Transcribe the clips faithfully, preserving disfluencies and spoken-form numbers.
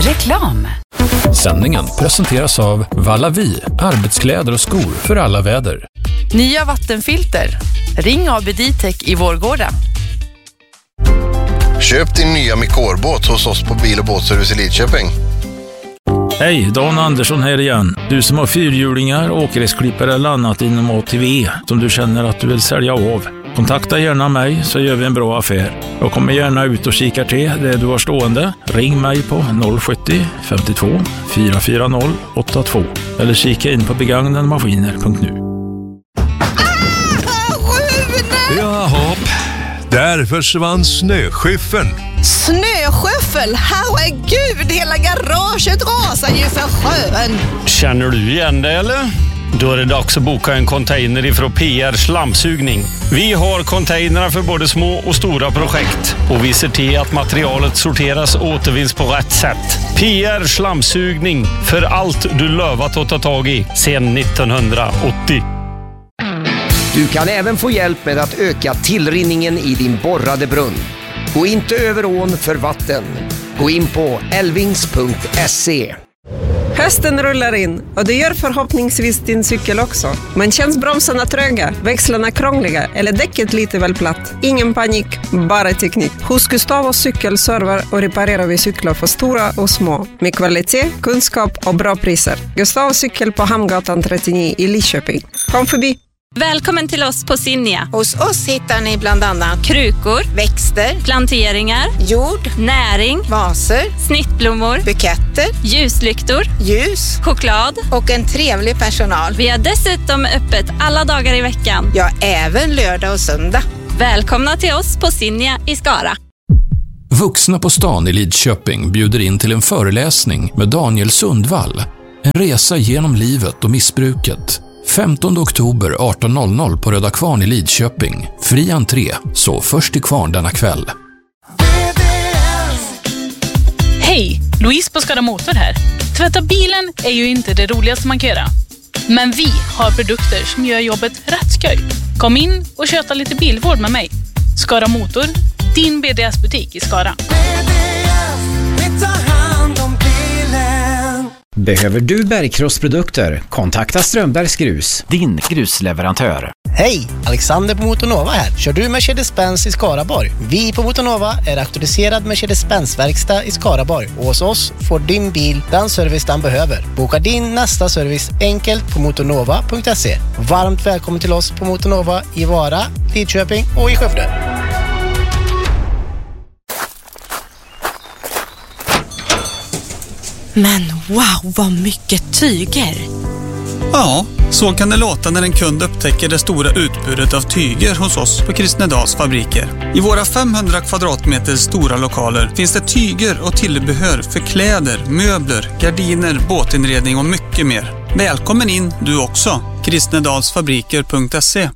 Reklam. Sändningen presenteras av Vallavi, arbetskläder och skor för alla väder. Nya vattenfilter. Ring A B D-Tech i Vårgårda. Köp din nya Mikor-båt hos oss på Bil- och båtservice i Lidköping. Hej, Dan Andersson här igen. Du som har fyrhjulingar, åkgräsklippare eller annat inom A T V som du känner att du vill sälja av. Kontakta gärna mig så gör vi en bra affär. Jag kommer gärna ut och kikar till det du har stående. Ring mig på noll sjuttio femtiotvå fyra fyra noll åtta två eller kika in på begagnademaskiner punkt nu. Jaha, där försvann snöskyffeln. Snöskyffel? Herregud, hela garaget rasar ju för sjön. Känner du igen det eller? Då är det dags att boka en container ifrån P R Slamsugning. Vi har containrar för både små och stora projekt och vi ser till att materialet sorteras och återvinns på rätt sätt. P R Slamsugning, för allt du lovat att ta tag i sedan nittonhundraåttio. Du kan även få hjälp med att öka tillrinningen i din borrade brunn. Gå inte över ån för vatten. Gå in på elvings punkt se. Hösten rullar in och det gör förhoppningsvis din cykel också. Men känns bromsarna tröga, växlarna krångliga eller däcket lite väl platt? Ingen panik, bara teknik. Hos Gustavos Cykel servar och reparerar vi cyklar för stora och små. Med kvalitet, kunskap och bra priser. Gustavos Cykel på Hamngatan trettionio i Lidköping. Kom förbi! Välkommen till oss på Sinja. Hos oss hittar ni bland annat krukor, växter, planteringar, jord, näring, vaser, snittblommor, buketter, ljuslyktor, ljus, choklad och en trevlig personal. Vi har dessutom öppet alla dagar i veckan. Ja, även lördag och söndag. Välkomna till oss på Sinja i Skara. Vuxna på stan i Lidköping bjuder in till en föreläsning med Daniel Sundvall. En resa genom livet och missbruket. femtonde oktober arton noll noll på Röda Kvarn i Lidköping. Fri entré, så först till kvarn denna kväll. Hej, Louise på Skara Motor här. Tvätta bilen är ju inte det roligaste man kan göra. Men vi har produkter som gör jobbet rätt skoj. Kom in och köta lite bilvård med mig. Skara Motor, din B D S-butik i Skara. Behöver du bergkrossprodukter? Kontakta Strömbergs Grus, din grusleverantör. Hej, Alexander på Motonova här. Kör du Mercedes-Benz i Skaraborg? Vi på Motonova är auktoriserad Mercedes-Benz-verkstad i Skaraborg. Och hos oss får din bil den service den behöver. Boka din nästa service enkelt på motonova punkt se. Varmt välkommen till oss på Motonova i Vara, Lidköping och i Skövde. Men wow, vad mycket tyger! Ja, så kan det låta när en kund upptäcker det stora utbudet av tyger hos oss på Kristnedals fabriker. I våra femhundra kvadratmeter stora lokaler finns det tyger och tillbehör för kläder, möbler, gardiner, båtinredning och mycket mer. Välkommen in du också. kristnedalsfabriker punkt se.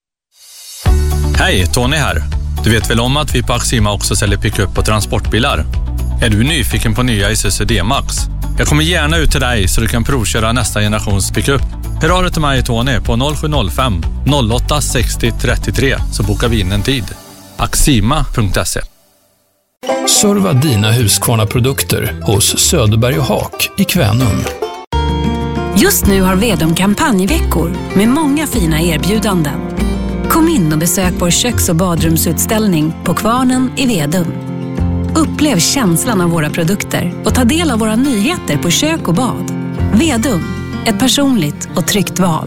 Hej, Tony här. Du vet väl om att vi på Axima också säljer pickup och transportbilar? Är du nyfiken på nya Isuzu D-Max? Jag kommer gärna ut till dig så du kan provköra nästa generations pickup. Hör av dig till mig Tony på noll sju noll fem noll åtta sex noll tre tre så bokar vi in en tid. Axima punkt se. Serva dina Husqvarna-produkter hos Söderberg och Hak i Kvänum. Just nu har Vedum kampanjveckor med många fina erbjudanden. Kom in och besök vår köks- och badrumsutställning på Kvarnen i Vedum. Upplev känslan av våra produkter och ta del av våra nyheter på kök och bad. Vedum, ett personligt och tryggt val.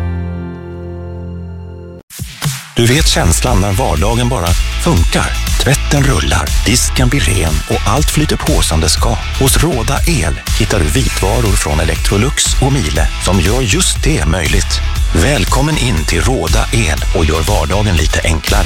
Du vet känslan när vardagen bara funkar. Tvätten rullar, disken blir ren och allt flyter på som det ska. Hos Råda El hittar du vitvaror från Electrolux och Miele som gör just det möjligt. Välkommen in till Råda El och gör vardagen lite enklare.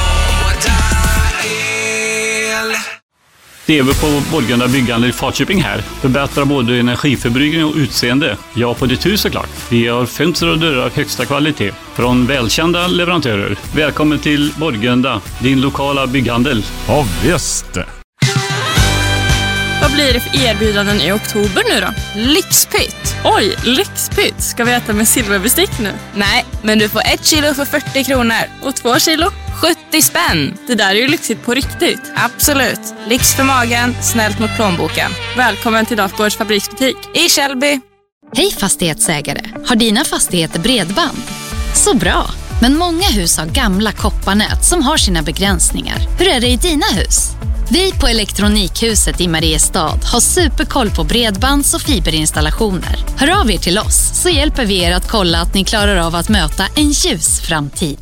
Det är vi på Borgunda byggande i Falköping här. Förbättrar både energiförbrukning och utseende. Ja, på ditt hus såklart. Vi har fönster och dörrar av högsta kvalitet från välkända leverantörer. Välkommen till Borgunda, din lokala bygghandel. Ja, visst. Vad blir det för erbjudanden i oktober nu då? Lyxpytt! Oj, lyxpytt! Ska vi äta med silverbestick nu? Nej, men du får ett kilo för fyrtio kronor. Och två kilo? sjuttio spänn! Det där är ju lyxigt på riktigt. Absolut. Lyx för magen, snällt mot plånboken. Välkommen till Dafgårds fabriksbutik i Källby. Hej fastighetsägare! Har dina fastigheter bredband? Så bra! Men många hus har gamla kopparnät som har sina begränsningar. Hur är det i dina hus? Vi på Elektronikhuset i Mariestad har superkoll på bredbands- och fiberinstallationer. Hör av er till oss så hjälper vi er att kolla att ni klarar av att möta en ljus framtid.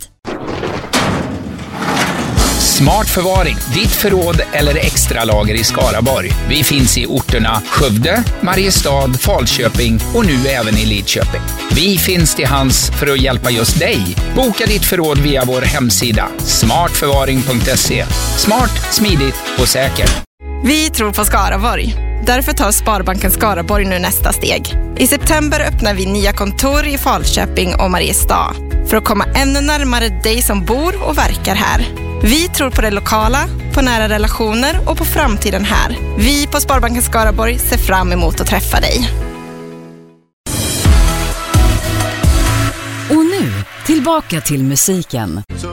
Smart förvaring, ditt förråd eller extra lager i Skaraborg. Vi finns i orterna Skövde, Mariestad, Falköping och nu även i Lidköping. Vi finns till hands för att hjälpa just dig. Boka ditt förråd via vår hemsida smart förvaring punkt se. Smart, smidigt och säkert. Vi tror på Skaraborg. Därför tar Sparbanken Skaraborg nu nästa steg. I september öppnar vi nya kontor i Falköping och Mariestad för att komma ännu närmare dig som bor och verkar här. Vi tror på det lokala, på nära relationer och på framtiden här. Vi på Sparbanken Skaraborg ser fram emot att träffa dig. Och nu, tillbaka till musiken. Så